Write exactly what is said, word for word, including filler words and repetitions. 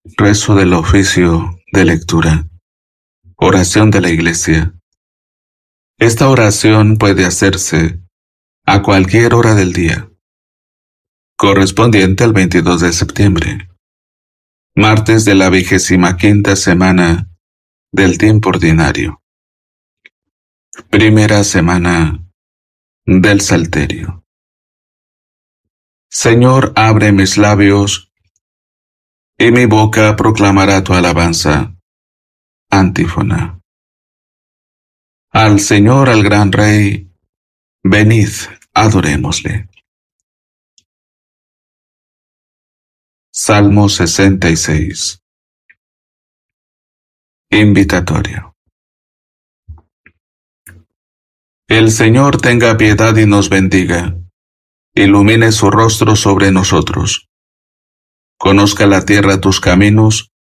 Rezo del oficio de lectura. Oración de la Iglesia. Esta oración puede hacerse a cualquier hora del día, correspondiente al veintidós de septiembre, martes de la vigésima quinta semana del tiempo ordinario, primera semana del Salterio. Señor, abre mis labios, y mi boca proclamará tu alabanza. Antífona. Al Señor, al gran Rey, venid, adorémosle. Salmo sesenta y seis. Invitatorio. El Señor tenga piedad y nos bendiga, ilumine su rostro sobre nosotros. Conozca la tierra tus caminos,